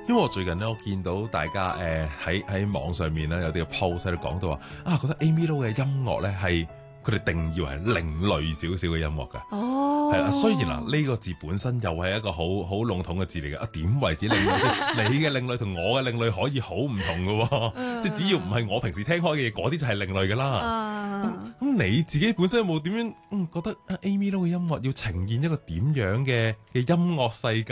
因為我最近咧，我見到大家喺網上面咧有啲嘅 post 喺度講到話覺得 Amy Lo 嘅音樂咧係佢哋定義為係另類少少嘅音樂㗎。係啦，雖然呢個字本身又係一個好籠統嘅字嚟嘅，點為止另類先？你嘅另類同我嘅另類可以好唔同嘅喎，即係只要唔係我平時聽開嘅嘢，嗰啲就係另類㗎啦。咁你自己本身有冇點樣覺得Amy Lo 嘅音樂要呈現一個點樣嘅音樂世界？